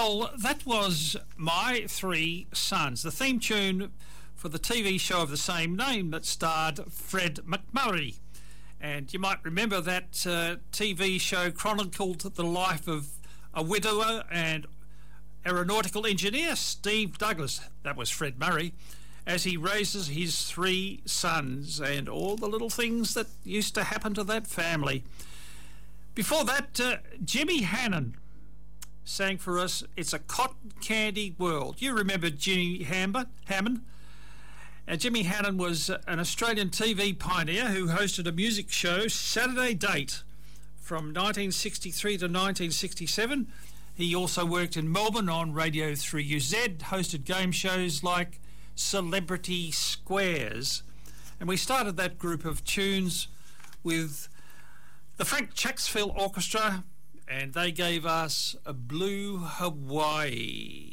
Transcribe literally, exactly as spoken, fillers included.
Well, that was My Three Sons, the theme tune for the T V show of the same name that starred Fred MacMurray. And you might remember that uh, T V show chronicled the life of a widower and aeronautical engineer, Steve Douglas, that was Fred Murray, as he raises his three sons and all the little things that used to happen to that family. Before that, uh, Jimmy Hannon sang for us It's a Cotton Candy World. You remember Jimmy Hamber, Hammond? Uh, Jimmy Hannon was an Australian T V pioneer who hosted a music show, Saturday Date, from nineteen sixty-three to nineteen sixty-seven. He also worked in Melbourne on Radio three U Z, hosted game shows like Celebrity Squares. And we started that group of tunes with the Frank Chacksville Orchestra, and they gave us a Blue Hawaii.